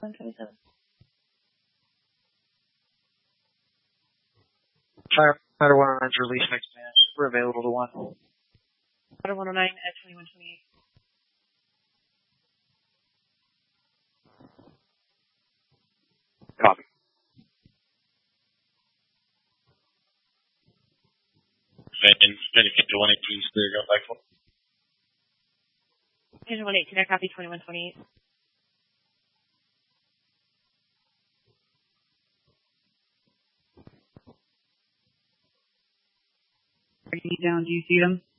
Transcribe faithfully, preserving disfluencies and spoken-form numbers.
one twenty-seven. Firefighter one oh nine's release next match. We're available to one. Firefighter one oh nine at twenty-one twenty-eight. Copy. Vindicate to one eighteen, clear, go back for. Division one eighteen, I copy twenty-one twenty-eight. Are you down? Do you see them?